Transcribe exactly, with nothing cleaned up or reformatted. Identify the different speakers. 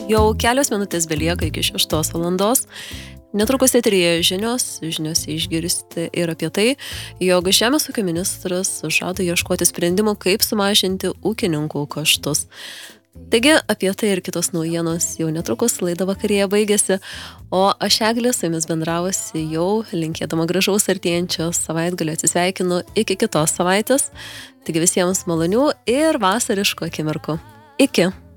Speaker 1: Jau kelios minutės belieka iki šeštos valandos. Netrukus eteryje žinios, žiniose išgirsti ir apie tai, jog Žemės ūkio ministras žada ieškoti sprendimų, kaip sumažinti ūkininkų kaštus. Taigi, apie tai ir kitos naujienos jau netrukus, laida vakarėje baigėsi, o aš Eglė su jumis bendravusi jau linkėdama gražaus artėjančio savaitgalio atsisveikinu iki kitos savaitės. Taigi visiems malonių ir vasariškų akimirkų. Iki!